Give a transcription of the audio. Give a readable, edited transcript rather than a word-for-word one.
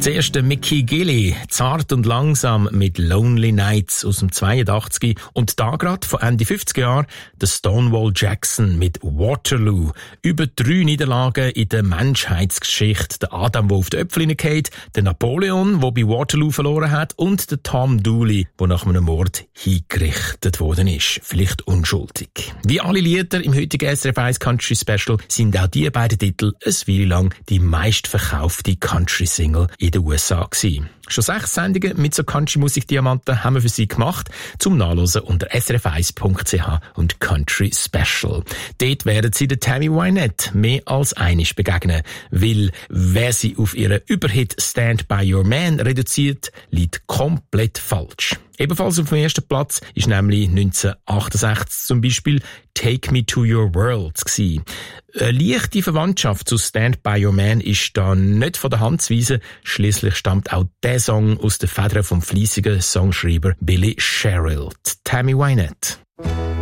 Zuerst Mickey Gilley, zart und langsam mit Lonely Nights aus dem 82 und da gerade von Ende 50er Jahren der Stonewall Jackson mit Waterloo. Über 3 Niederlagen in der Menschheitsgeschichte. Der Adam, der auf die Äpfel hineingeht, der Napoleon, der bei Waterloo verloren hat und der Tom Dooley, der nach einem Mord hingerichtet worden ist. Vielleicht unschuldig. Wie alle Lieder im heutigen SRF 1 Country Special sind auch die beiden Titel eine Weile lang die meistverkaufte Country-Single in den USA gewesen. Schon 6 Sendungen mit so Country-Musik-Diamanten haben wir für Sie gemacht, zum Nachlesen unter srf1.ch und Country Special. Dort werden Sie der Tammy Wynette mehr als einig begegnen, weil wer sie auf ihren Überhit Stand By Your Man reduziert, liegt komplett falsch. Ebenfalls auf dem ersten Platz ist nämlich 1968 zum Beispiel Take Me to Your World gewesen. Eine leichte Verwandtschaft zu Stand By Your Man ist da nicht von der Hand zu weisen. Schliesslich stammt auch der Song aus den Federn vom fleissigen Songschreiber Billy Sherrill, Tammy Wynette.